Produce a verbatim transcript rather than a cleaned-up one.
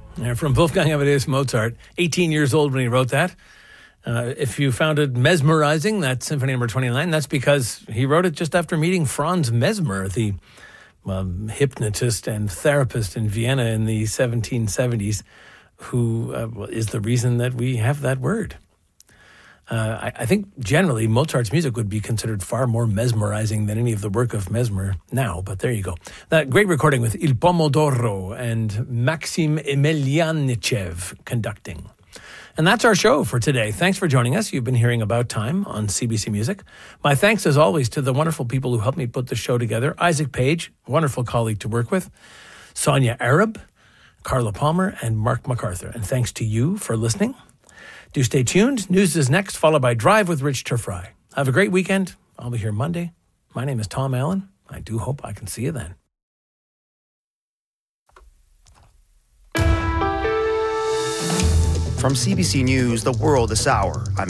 Yeah, from Wolfgang Amadeus Mozart, eighteen years old when he wrote that. Uh, if you found it mesmerizing, that Symphony Number twenty-nine, that's because he wrote it just after meeting Franz Mesmer, the um, hypnotist and therapist in Vienna in the seventeen seventies, who uh, is the reason that we have that word. Uh, I, I think generally Mozart's music would be considered far more mesmerizing than any of the work of Mesmer now, but there you go. That great recording with Il Pomodoro and Maxim Emelianichev conducting. And that's our show for today. Thanks for joining us. You've been hearing About Time on C B C Music. My thanks, as always, to the wonderful people who helped me put the show together. Isaac Page, wonderful colleague to work with. Sonia Arab, Carla Palmer, and Mark MacArthur. And thanks to you for listening. Do stay tuned. News is next, followed by Drive with Rich Turfry. Have a great weekend. I'll be here Monday. My name is Tom Allen. I do hope I can see you then. From C B C News, The World This Hour, I'm